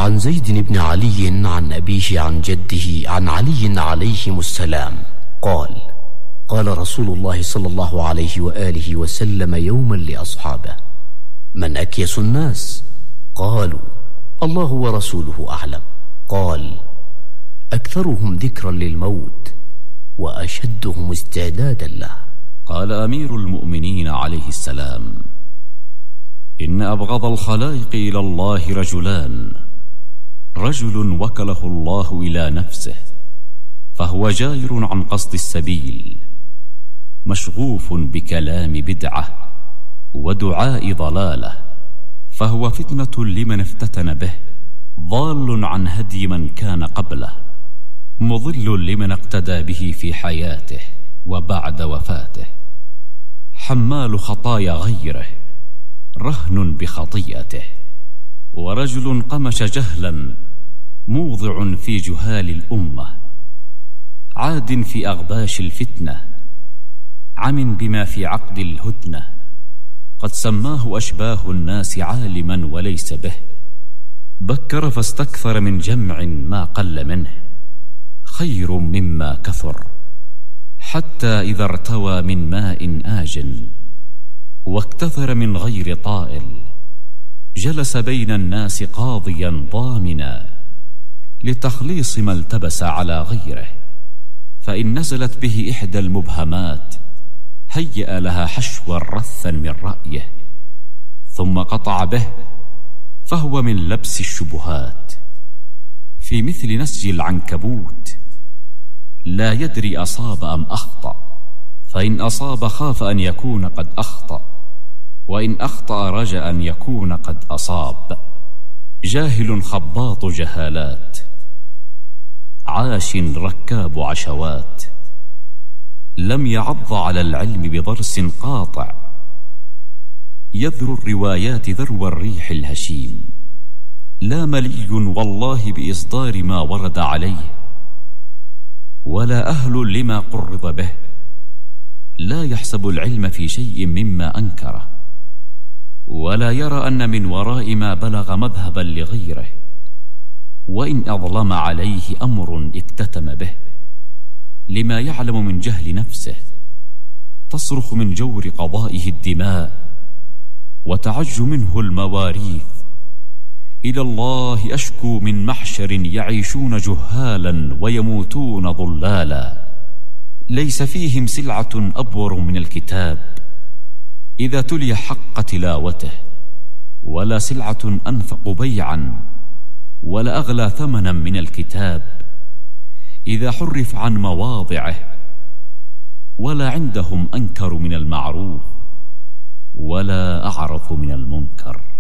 وعن زيد بن علي عن أبيه عن جده عن علي عليهم السلام قال: قال رسول الله صلى الله عليه وآله وسلم يوما لأصحابه: من أكيس الناس؟ قالوا: الله ورسوله أعلم. قال: أكثرهم ذكرا للموت وأشدهم استعدادا له. قال أمير المؤمنين عليه السلام: إن أبغض الخلائق إلى الله رجلان: رجل وكله الله إلى نفسه فهو جائر عن قصد السبيل، مشغوف بكلام بدعة ودعاء ضلالة، فهو فتنة لمن افتتن به، ضال عن هدي من كان قبله، مضل لمن اقتدى به في حياته وبعد وفاته، حمال خطايا غيره، رهن بخطيئته. ورجل قمش جهلا موضع في جهال الأمة، عاد في أغباش الفتنة، عم بما في عقد الهدنة، قد سماه أشباه الناس عالما وليس به، بكر فاستكثر من جمع ما قل منه، خير مما كثر، حتى إذا ارتوى من ماء آجن واكتثر من غير طائل، جلس بين الناس قاضيا ضامنا لتخليص ما التبس على غيره، فإن نزلت به إحدى المبهمات هيأ لها حشوا رثا من رأيه، ثم قطع به، فهو من لبس الشبهات، في مثل نسج العنكبوت، لا يدري أصاب أم أخطأ، فإن أصاب خاف أن يكون قد أخطأ، وإن أخطأ رجا أن يكون قد أصاب. جاهل خباط جهالات، عاش ركاب عشوات، لم يعض على العلم بضرس قاطع، يذر الروايات ذرو الريح الهشيم، لا ملي والله بإصدار ما ورد عليه، ولا أهل لما قرض به، لا يحسب العلم في شيء مما أنكره، ولا يرى أن من وراء ما بلغ مذهبا لغيره، وإن أظلم عليه أمر اكتتم به، لما يعلم من جهل نفسه، تصرخ من جور قضائه الدماء، وتعج منه المواريث. إلى الله أشكو من محشر يعيشون جهالا ويموتون ضلالا، ليس فيهم سلعة أبور من الكتاب إذا تلي حق تلاوته، ولا سلعة أنفق بيعا ولا أغلى ثمنا من الكتاب إذا حرف عن مواضعه، ولا عندهم أنكر من المعروف ولا أعرف من المنكر.